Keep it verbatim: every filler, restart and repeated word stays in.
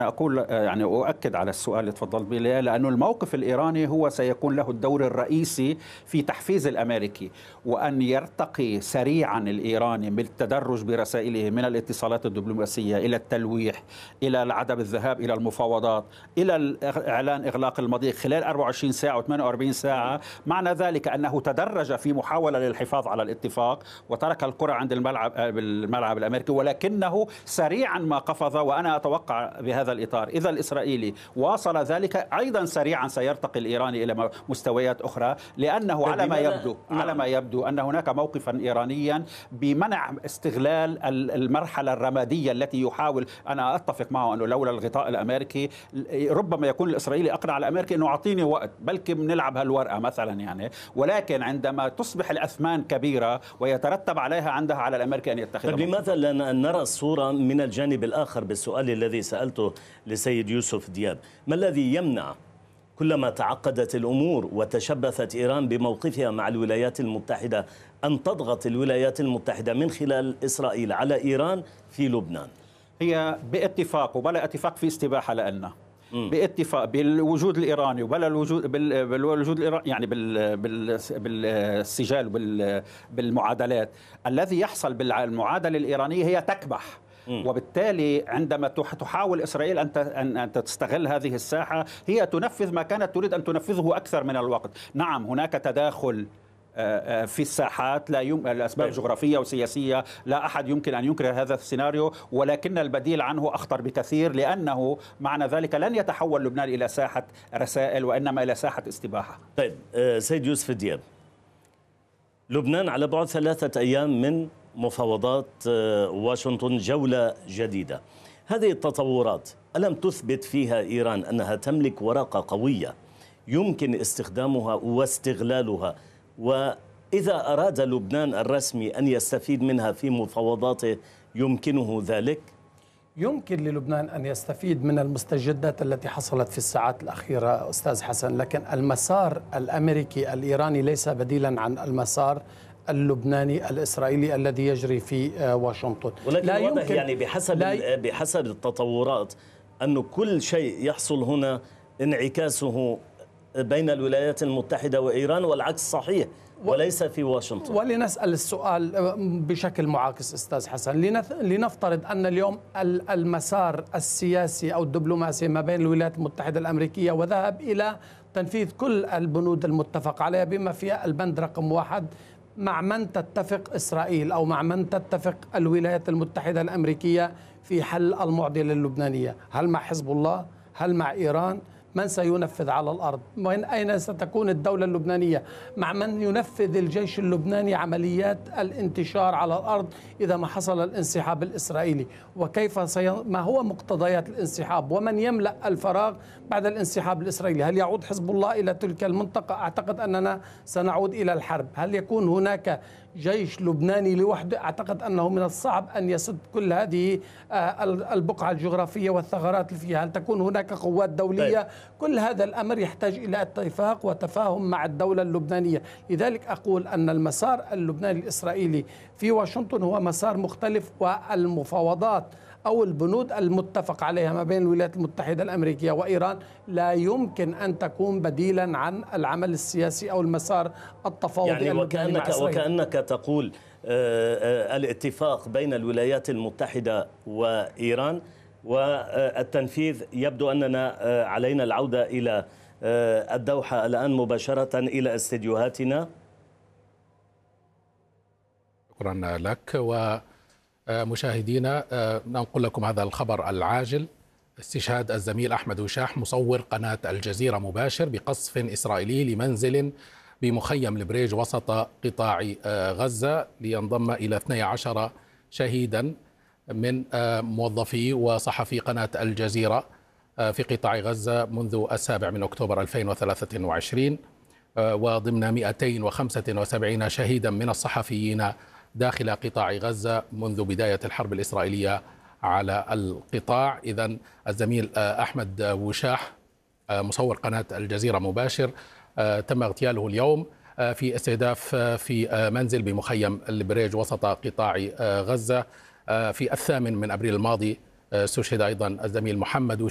أقول يعني أؤكد على السؤال اللي تفضلت به، لأنه الموقف الإيراني هو سيكون له الدور الرئيسي في تحفيز الأمريكي، وأن يرتقي سريعا الإيراني بالتدرج برسائله من الاتصالات الدبلوماسية إلى التلويح، إلى عدم الذهاب إلى المفاوضات، إلى إعلان إغلاق المضيق خلال أربعة وعشرين ساعة و ثمانية وأربعين ساعة. معنى ذلك أنه تدرج في محاولة للحفاظ على الاتفاق وترك الكرة عند الملعب بالملعب الأمريكي، ولكنه سريعا ما قفز. وأنا أتوقع بهذا الإطار إذا الإسرائيلي واصل ذلك أيضا سريعا سيرتقي الإيراني إلى مستويات أخرى، لأنه على ما يبدو على ما يبدو أن هناك موقفا إيرانيا بمنع استغلال المرحلة الرمادية التي يحاول. أنا أتفق معه أنه لولا الغطاء الأمريكي ربما يكون الإسرائيلي أقنع الأمريكي أنه أعطيني وقت، بلكي بنلعب هالورقة مثلا يعني. ولكن عندما تصبح الأثمان كبيرة ويترتب عليها عندها على الأمريكي أن يتخذ. طيب لماذا لا نرى الصورة من الجانب الآخر بالسؤال الذي سألته لسيد يوسف دياب؟ ما الذي يمنع كلما تعقدت الأمور وتشبثت إيران بموقفها مع الولايات المتحدة أن تضغط الولايات المتحدة من خلال إسرائيل على إيران في لبنان؟ هي باتفاق وبلا اتفاق في استباحة لنا، باتفاق بالوجود الايراني وبلا الوجود بالوجود الايراني يعني بال بالسجال بالمعادلات. الذي يحصل بالمعادله الايرانيه هي تكبح، وبالتالي عندما تحاول إسرائيل أن أن تستغل هذه الساحة هي تنفذ ما كانت تريد أن تنفذه أكثر من الوقت. نعم هناك تداخل في الساحات لا يم... الأسباب جغرافية وسياسية، لا أحد يمكن أن ينكر هذا السيناريو، ولكن البديل عنه أخطر بكثير، لأنه معنى ذلك لن يتحول لبنان إلى ساحة رسائل وإنما إلى ساحة استباحة. طيب سيد يوسف دياب، لبنان على بعد ثلاثة أيام من مفاوضات واشنطن جولة جديدة. هذه التطورات ألم تثبت فيها إيران أنها تملك ورقة قوية يمكن استخدامها واستغلالها، وإذا أراد لبنان الرسمي أن يستفيد منها في مفاوضاته يمكنه ذلك؟ يمكن للبنان أن يستفيد من المستجدات التي حصلت في الساعات الأخيرة أستاذ حسن، لكن المسار الأمريكي الإيراني ليس بديلا عن المسار اللبناني الإسرائيلي الذي يجري في واشنطن. ولكن لا يمكن يعني بحسب لا بحسب التطورات أنه كل شيء يحصل هنا انعكاسه بين الولايات المتحدة وإيران، والعكس صحيح وليس في واشنطن. ولنسأل السؤال بشكل معاكس أستاذ حسن، لنفترض أن اليوم المسار السياسي أو الدبلوماسي ما بين الولايات المتحدة الأمريكية وذهب إلى تنفيذ كل البنود المتفق عليها بما فيها البند رقم واحد، مع من تتفق إسرائيل أو مع من تتفق الولايات المتحدة الأمريكية في حل المعضلة اللبنانية؟ هل مع حزب الله؟ هل مع إيران؟ من سينفذ على الأرض؟ وين أين ستكون الدولة اللبنانية؟ مع من ينفذ الجيش اللبناني عمليات الانتشار على الأرض إذا ما حصل الانسحاب الإسرائيلي؟ وكيف سي... ما هو مقتضيات الانسحاب؟ ومن يملأ الفراغ بعد الانسحاب الإسرائيلي؟ هل يعود حزب الله إلى تلك المنطقة؟ أعتقد أننا سنعود إلى الحرب. هل يكون هناك جيش لبناني لوحده؟ أعتقد أنه من الصعب أن يسد كل هذه البقعة الجغرافية والثغرات اللي فيها. هل تكون هناك قوات دولية؟ طيب. كل هذا الأمر يحتاج إلى اتفاق وتفاهم مع الدولة اللبنانية. لذلك أقول أن المسار اللبناني الإسرائيلي في واشنطن هو مسار مختلف، والمفاوضات أو البنود المتفق عليها ما بين الولايات المتحدة الأمريكية وإيران لا يمكن أن تكون بديلا عن العمل السياسي أو المسار التفاوضي يعني اللبناني وكأنك, مع وكأنك تقول آه آه الاتفاق بين الولايات المتحدة وإيران والتنفيذ. يبدو أننا آه علينا العودة إلى آه الدوحة الآن مباشرة إلى استديوهاتنا. شكرا لك. و مشاهدينا ننقل لكم هذا الخبر العاجل: استشهاد الزميل أحمد وشاح مصور قناة الجزيرة مباشر بقصف إسرائيلي لمنزل بمخيم البريج وسط قطاع غزة، لينضم إلى اثني عشر شهيدا من موظفي وصحفي قناة الجزيرة في قطاع غزة منذ السابع من أكتوبر ألفين وثلاثة وعشرين، وضمن مئتين وخمسة وسبعين شهيدا من الصحفيين داخل قطاع غزة منذ بداية الحرب الإسرائيلية على القطاع. إذن الزميل أحمد وشاح مصور قناة الجزيرة مباشر تم اغتياله اليوم في استهداف في منزل بمخيم البريج وسط قطاع غزة في الثامن من أبريل الماضي. استشهد أيضا الزميل محمد